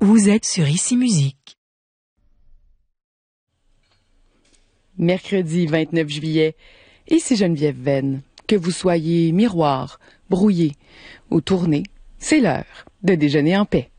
Vous êtes sur Ici Musique. Mercredi 29 juillet, ici Geneviève Venn. Que vous soyez miroir, brouillé ou tourné, c'est l'heure de déjeuner en paix.